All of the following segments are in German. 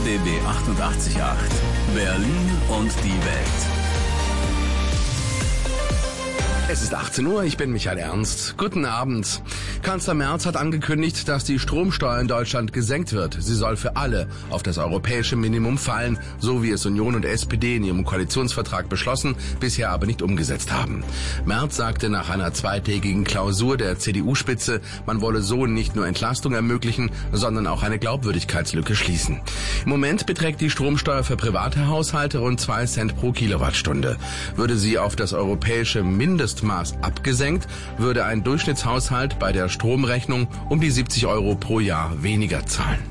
RBB 88.8 Berlin und die Welt. Es ist 18 Uhr, ich bin Michael Ernst. Guten Abend. Kanzler Merz hat angekündigt, dass die Stromsteuer in Deutschland gesenkt wird. Sie soll für alle auf das europäische Minimum fallen, so wie es Union und SPD in ihrem Koalitionsvertrag beschlossen, bisher aber nicht umgesetzt haben. Merz sagte nach einer zweitägigen Klausur der CDU-Spitze, man wolle so nicht nur Entlastung ermöglichen, sondern auch eine Glaubwürdigkeitslücke schließen. Im Moment beträgt die Stromsteuer für private Haushalte rund 2 Cent pro Kilowattstunde. Würde sie auf das europäische Mindestmaß abgesenkt, würde ein Durchschnittshaushalt bei der Stromrechnung um die 70 Euro pro Jahr weniger zahlen.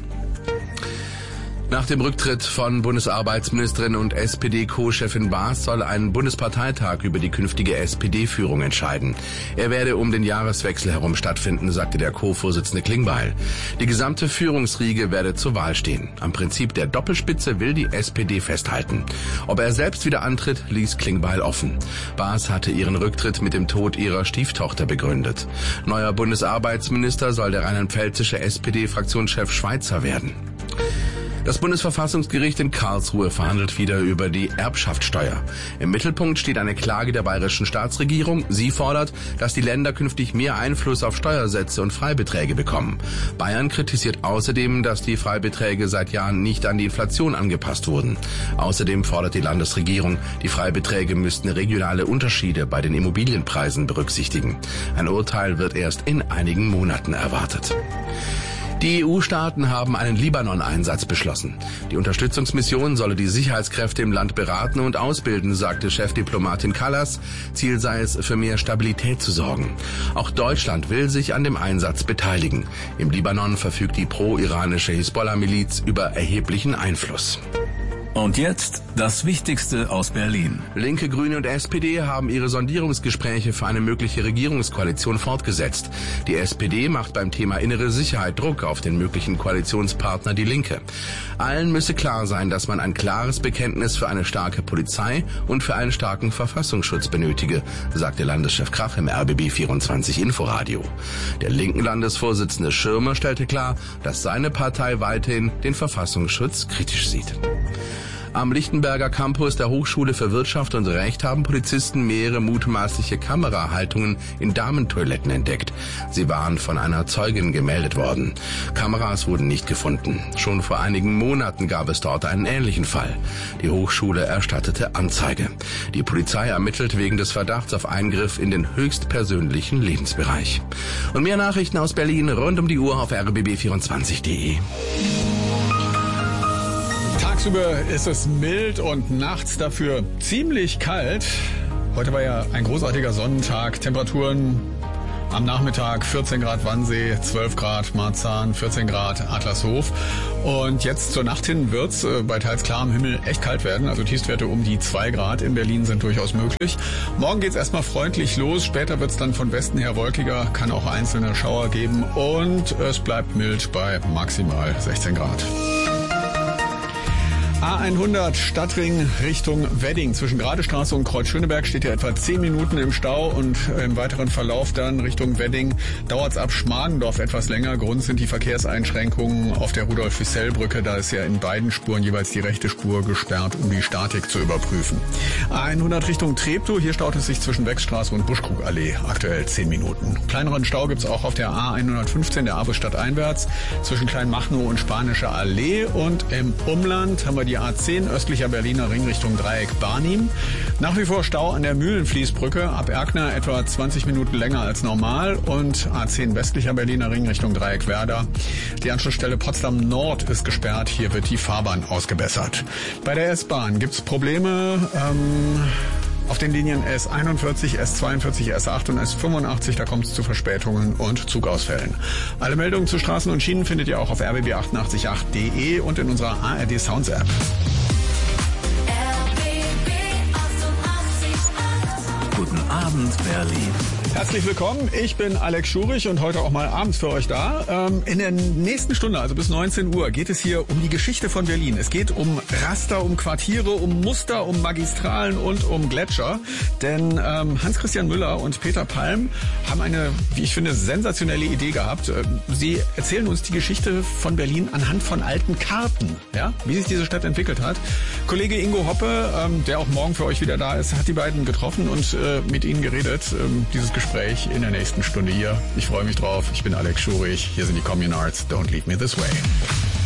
Nach dem Rücktritt von Bundesarbeitsministerin und SPD-Co-Chefin Baas soll ein Bundesparteitag über die künftige SPD-Führung entscheiden. Er werde um den Jahreswechsel herum stattfinden, sagte der Co-Vorsitzende Klingbeil. Die gesamte Führungsriege werde zur Wahl stehen. Am Prinzip der Doppelspitze will die SPD festhalten. Ob er selbst wieder antritt, ließ Klingbeil offen. Baas hatte ihren Rücktritt mit dem Tod ihrer Stieftochter begründet. Neuer Bundesarbeitsminister soll der rheinland-pfälzische SPD-Fraktionschef Schweizer werden. Das Bundesverfassungsgericht in Karlsruhe verhandelt wieder über die Erbschaftssteuer. Im Mittelpunkt steht eine Klage der bayerischen Staatsregierung. Sie fordert, dass die Länder künftig mehr Einfluss auf Steuersätze und Freibeträge bekommen. Bayern kritisiert außerdem, dass die Freibeträge seit Jahren nicht an die Inflation angepasst wurden. Außerdem fordert die Landesregierung, die Freibeträge müssten regionale Unterschiede bei den Immobilienpreisen berücksichtigen. Ein Urteil wird erst in einigen Monaten erwartet. Die EU-Staaten haben einen Libanon-Einsatz beschlossen. Die Unterstützungsmission solle die Sicherheitskräfte im Land beraten und ausbilden, sagte Chefdiplomatin Kallas. Ziel sei es, für mehr Stabilität zu sorgen. Auch Deutschland will sich an dem Einsatz beteiligen. Im Libanon verfügt die pro-iranische Hisbollah-Miliz über erheblichen Einfluss. Und jetzt das Wichtigste aus Berlin. Linke, Grüne und SPD haben ihre Sondierungsgespräche für eine mögliche Regierungskoalition fortgesetzt. Die SPD macht beim Thema innere Sicherheit Druck auf den möglichen Koalitionspartner Die Linke. Allen müsse klar sein, dass man ein klares Bekenntnis für eine starke Polizei und für einen starken Verfassungsschutz benötige, sagte Landeschef Krach im RBB 24 Inforadio. Der linken Landesvorsitzende Schirmer stellte klar, dass seine Partei weiterhin den Verfassungsschutz kritisch sieht. Am Lichtenberger Campus der Hochschule für Wirtschaft und Recht haben Polizisten mehrere mutmaßliche Kamerahaltungen in Damentoiletten entdeckt. Sie waren von einer Zeugin gemeldet worden. Kameras wurden nicht gefunden. Schon vor einigen Monaten gab es dort einen ähnlichen Fall. Die Hochschule erstattete Anzeige. Die Polizei ermittelt wegen des Verdachts auf Eingriff in den höchstpersönlichen Lebensbereich. Und mehr Nachrichten aus Berlin rund um die Uhr auf rbb24.de. Tagsüber ist es mild und nachts dafür ziemlich kalt. Heute war ja ein großartiger Sonnentag. Temperaturen am Nachmittag 14 Grad Wannsee, 12 Grad Marzahn, 14 Grad Adlershof. Und jetzt zur Nacht hin wird's bei teils klarem Himmel echt kalt werden. Also Tiefstwerte um die 2 Grad in Berlin sind durchaus möglich. Morgen geht's erstmal freundlich los. Später wird's dann von Westen her wolkiger, kann auch einzelne Schauer geben. Und es bleibt mild bei maximal 16 Grad. A100 Stadtring Richtung Wedding. Zwischen Gradestraße und Kreuz-Schöneberg steht ja etwa 10 Minuten im Stau und im weiteren Verlauf dann Richtung Wedding dauert es ab Schmargendorf etwas länger. Grund sind die Verkehrseinschränkungen auf der Rudolf-Füssell-Brücke. Da ist ja in beiden Spuren jeweils die rechte Spur gesperrt, um die Statik zu überprüfen. A100 Richtung Treptow. Hier staut es sich zwischen Wechstraße und Buschkrugallee. Aktuell 10 Minuten. Kleineren Stau gibt's auch auf der A115, der Avusstadt einwärts, zwischen Kleinmachnow und Spanische Allee. Und im Umland haben wir die A10 östlicher Berliner Ring Richtung Dreieck Barnim. Nach wie vor Stau an der Mühlenfließbrücke, ab Erkner etwa 20 Minuten länger als normal und A10 westlicher Berliner Ring Richtung Dreieck Werder. Die Anschlussstelle Potsdam Nord ist gesperrt, hier wird die Fahrbahn ausgebessert. Bei der S-Bahn gibt's Probleme auf den Linien S41, S42, S8 und S85, da kommt es zu Verspätungen und Zugausfällen. Alle Meldungen zu Straßen und Schienen findet ihr auch auf rbb888.de und in unserer ARD Sounds App. Guten Abend, Berlin. Herzlich willkommen, ich bin Alex Schurich und heute auch mal abends für euch da. In der nächsten Stunde, also bis 19 Uhr, geht es hier um die Geschichte von Berlin. Es geht um Raster, um Quartiere, um Muster, um Magistralen und um Gletscher. Denn Hans-Christian Müller und Peter Palm haben eine, wie ich finde, sensationelle Idee gehabt. Sie erzählen uns die Geschichte von Berlin anhand von alten Karten, ja, wie sich diese Stadt entwickelt hat. Kollege Ingo Hoppe, der auch morgen für euch wieder da ist, hat die beiden getroffen und mit ihnen geredet. Dieses Gespräch in der nächsten Stunde hier. Ich freue mich drauf. Ich bin Alex Schurich. Hier sind die Communards. Don't leave me this way.